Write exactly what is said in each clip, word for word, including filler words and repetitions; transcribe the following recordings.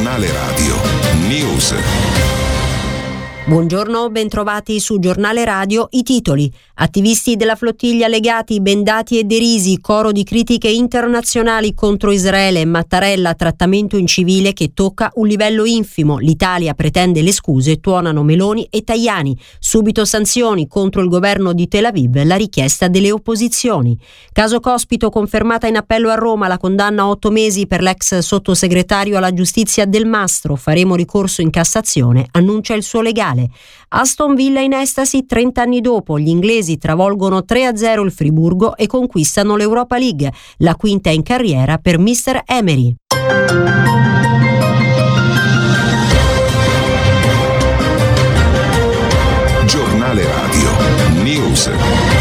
Giornale Radio News. Buongiorno, bentrovati su Giornale Radio. I titoli: attivisti della flottiglia legati, bendati e derisi, coro di critiche internazionali contro Israele, Mattarella, trattamento incivile che tocca un livello infimo, l'Italia pretende le scuse, tuonano Meloni e Tajani, subito sanzioni contro il governo di Tel Aviv, la richiesta delle opposizioni. Caso Cospito, confermata in appello a Roma la condanna a otto mesi per l'ex sottosegretario alla giustizia Del Mastro, faremo ricorso in Cassazione, annuncia il suo legale. Aston Villa in estasi trenta anni dopo, gli inglesi travolgono tre a zero il Friburgo e conquistano l'Europa League, la quinta in carriera per mister Emery. Giornale Radio News.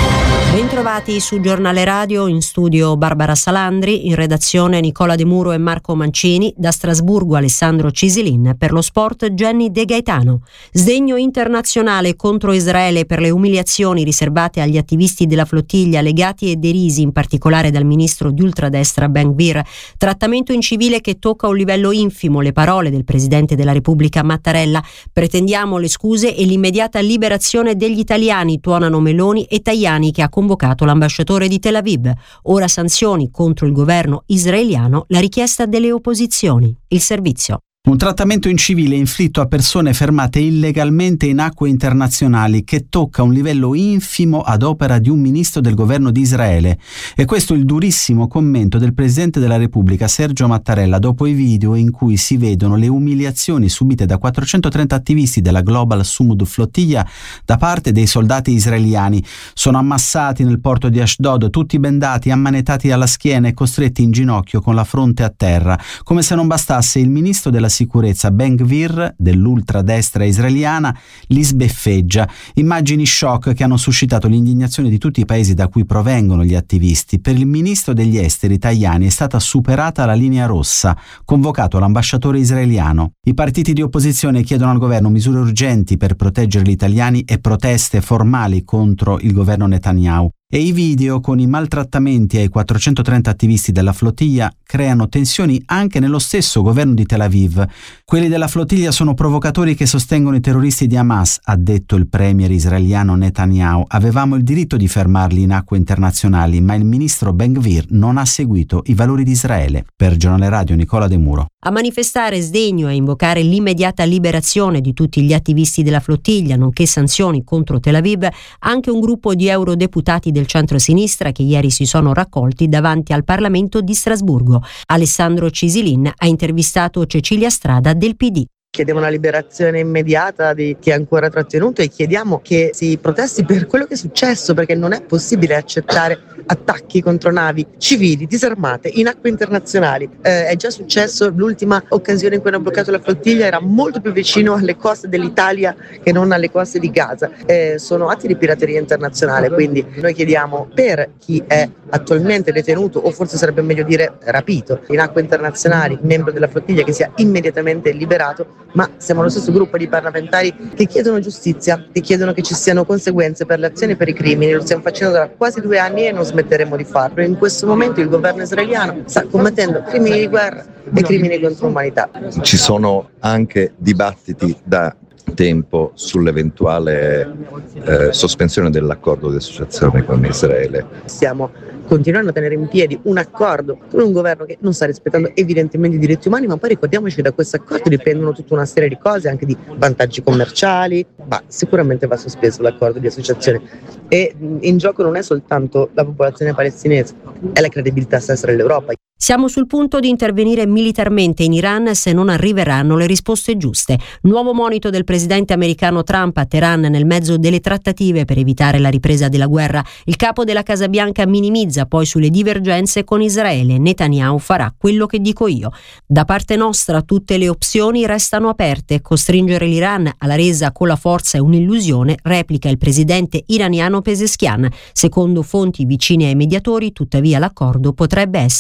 Bentrovati su Giornale Radio, in studio Barbara Salandri, in redazione Nicola De Muro e Marco Mancini, da Strasburgo Alessandro Cisilin, per lo sport Jenny De Gaetano. Sdegno internazionale contro Israele per le umiliazioni riservate agli attivisti della flottiglia legati e derisi in particolare dal ministro di ultradestra Ben Gvir. Trattamento incivile che tocca un livello infimo, le parole del presidente della Repubblica Mattarella. Pretendiamo le scuse e l'immediata liberazione degli italiani, tuonano Meloni e Tajani, che ha convocato l'ambasciatore di Tel Aviv. Ora sanzioni contro il governo israeliano, la richiesta delle opposizioni. Il servizio. Un trattamento incivile inflitto a persone fermate illegalmente in acque internazionali che tocca un livello infimo ad opera di un ministro del governo di Israele. E questo è il durissimo commento del Presidente della Repubblica Sergio Mattarella dopo i video in cui si vedono le umiliazioni subite da quattrocentotrenta attivisti della Global Sumud Flottiglia da parte dei soldati israeliani. Sono ammassati nel porto di Ashdod, tutti bendati, ammanetati alla schiena e costretti in ginocchio con la fronte a terra. Come se non bastasse, il ministro della sicurezza Ben Gvir, dell'ultradestra israeliana, li sbeffeggia. Immagini shock che hanno suscitato l'indignazione di tutti i paesi da cui provengono gli attivisti. Per il ministro degli esteri Tajani è stata superata la linea rossa, convocato l'ambasciatore israeliano. I partiti di opposizione chiedono al governo misure urgenti per proteggere gli italiani e proteste formali contro il governo Netanyahu. E i video con i maltrattamenti ai quattrocentotrenta attivisti della flottiglia creano tensioni anche nello stesso governo di Tel Aviv. Quelli della flottiglia sono provocatori che sostengono i terroristi di Hamas, ha detto il premier israeliano Netanyahu. Avevamo il diritto di fermarli in acque internazionali, ma il ministro Ben Gvir non ha seguito i valori di Israele. Per Giornale Radio Nicola De Muro. A manifestare sdegno e a invocare l'immediata liberazione di tutti gli attivisti della flottiglia, nonché sanzioni contro Tel Aviv, anche un gruppo di eurodeputati del centro-sinistra che ieri si sono raccolti davanti al Parlamento di Strasburgo. Alessandro Cisilin ha intervistato Cecilia Strada del P D. Chiediamo la liberazione immediata di chi è ancora trattenuto e chiediamo che si protesti per quello che è successo, perché non è possibile accettare attacchi contro navi civili disarmate in acque internazionali. Eh, è già successo, l'ultima occasione in cui hanno bloccato la flottiglia era molto più vicino alle coste dell'Italia che non alle coste di Gaza. Eh, sono atti di pirateria internazionale, quindi noi chiediamo per chi è attualmente detenuto, o forse sarebbe meglio dire rapito, in acque internazionali, membro della flottiglia, che sia immediatamente liberato. Ma siamo lo stesso gruppo di parlamentari che chiedono giustizia, che chiedono che ci siano conseguenze per le azioni e per i crimini. Lo stiamo facendo da quasi due anni e non smetteremo di farlo. In questo momento il governo israeliano sta combattendo crimini di guerra e crimini contro l'umanità. Ci sono anche dibattiti da tempo sull'eventuale eh, sospensione dell'accordo di associazione con Israele. Stiamo continuando a tenere in piedi un accordo con un governo che non sta rispettando evidentemente i diritti umani, ma poi ricordiamoci che da questo accordo dipendono tutta una serie di cose, anche di vantaggi commerciali, ma sicuramente va sospeso l'accordo di associazione. E in gioco non è soltanto la popolazione palestinese, è la credibilità stessa dell'Europa. Siamo sul punto di intervenire militarmente in Iran se non arriveranno le risposte giuste. Nuovo monito del presidente americano Trump a Teheran nel mezzo delle trattative per evitare la ripresa della guerra. Il capo della Casa Bianca minimizza poi sulle divergenze con Israele. Netanyahu farà quello che dico io. Da parte nostra tutte le opzioni restano aperte. Costringere l'Iran alla resa con la forza è un'illusione, replica il presidente iraniano Pezeshkian. Secondo fonti vicine ai mediatori, tuttavia l'accordo potrebbe essere molto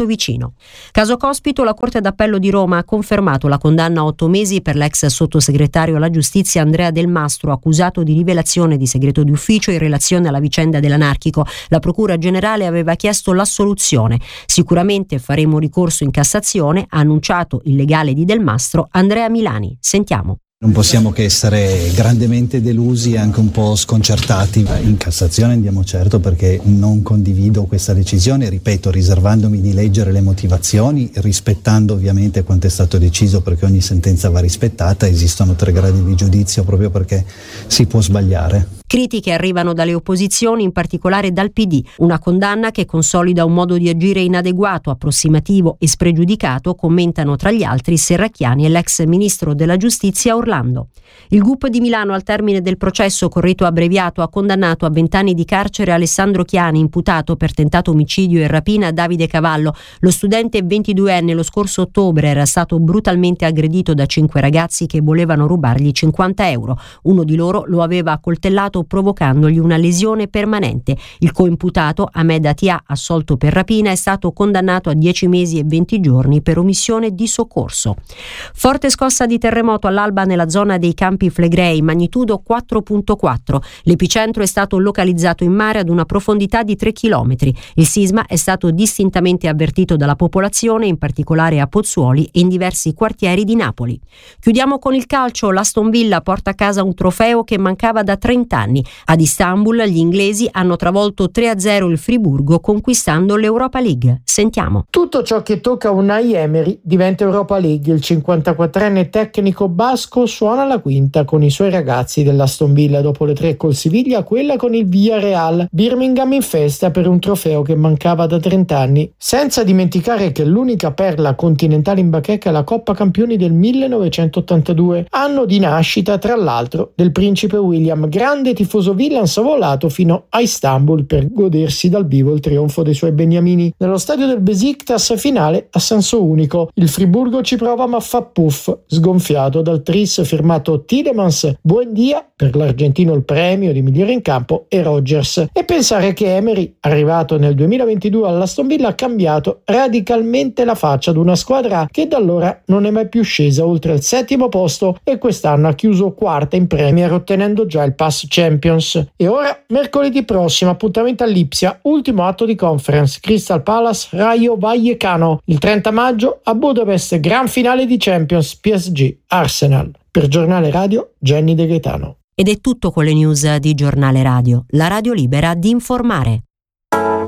molto vicino. Caso Cospito, la Corte d'Appello di Roma ha confermato la condanna a otto mesi per l'ex sottosegretario alla giustizia Andrea Del Mastro, accusato di rivelazione di segreto di ufficio in relazione alla vicenda dell'anarchico. La Procura Generale aveva chiesto l'assoluzione. Sicuramente faremo ricorso in Cassazione, ha annunciato il legale di Del Mastro Andrea Milani. Sentiamo. Non possiamo che essere grandemente delusi e anche un po' sconcertati. In Cassazione andiamo certo, perché non condivido questa decisione, ripeto, riservandomi di leggere le motivazioni, rispettando ovviamente quanto è stato deciso, perché ogni sentenza va rispettata. Esistono tre gradi di giudizio proprio perché si può sbagliare. Critiche arrivano dalle opposizioni, in particolare dal P D. Una condanna che consolida un modo di agire inadeguato, approssimativo e spregiudicato, commentano tra gli altri Serracchiani e l'ex ministro della giustizia Orlando. Il G U P di Milano, al termine del processo con rito abbreviato, ha condannato a vent'anni di carcere Alessandro Chiani, imputato per tentato omicidio e rapina a Davide Cavallo. Lo studente ventiduenne lo scorso ottobre era stato brutalmente aggredito da cinque ragazzi che volevano rubargli cinquanta euro. Uno di loro lo aveva accoltellato provocandogli una lesione permanente. Il coimputato Ahmed Atia, assolto per rapina, è stato condannato a dieci mesi e venti giorni per omissione di soccorso. Forte scossa di terremoto all'alba nella zona dei Campi Flegrei, magnitudo quattro virgola quattro. L'epicentro è stato localizzato in mare ad una profondità di tre chilometri. Il sisma è stato distintamente avvertito dalla popolazione, in particolare a Pozzuoli e in diversi quartieri di Napoli. Chiudiamo con il calcio. L'Aston Villa porta a casa un trofeo che mancava da trenta anni. Ad Istanbul gli inglesi hanno travolto tre a zero il Friburgo, conquistando l'Europa League. Sentiamo. Tutto ciò che tocca Unai Emery diventa Europa League. Il cinquantaquattrenne tecnico basco suona la quinta con i suoi ragazzi dell'Aston Villa dopo le tre col Siviglia, quella con il Villarreal. Birmingham in festa per un trofeo che mancava da trenta anni. Senza dimenticare che l'unica perla continentale in bacheca è la Coppa Campioni del millenovecentottantadue, anno di nascita tra l'altro del principe William. Grande tifoso Villans, ha volato fino a Istanbul per godersi dal vivo il trionfo dei suoi beniamini. Nello stadio del Besiktas, finale a senso unico. Il Friburgo ci prova ma fa puff, sgonfiato dal tris firmato Tielemans, Buendia, per l'argentino il premio di migliore in campo, e Rodgers. E pensare che Emery, arrivato nel duemilaventidue all'Aston Villa, ha cambiato radicalmente la faccia ad una squadra che da allora non è mai più scesa oltre il settimo posto e quest'anno ha chiuso quarta in Premier, ottenendo già il pass Champions. E ora, mercoledì prossimo, appuntamento a Lipsia, ultimo atto di conference, Crystal Palace Rayo Vallecano. Il trenta maggio a Budapest, gran finale di Champions, P S G Arsenal. Per Giornale Radio, Jenny De Gaetano. Ed è tutto con le news di Giornale Radio, la radio libera di informare.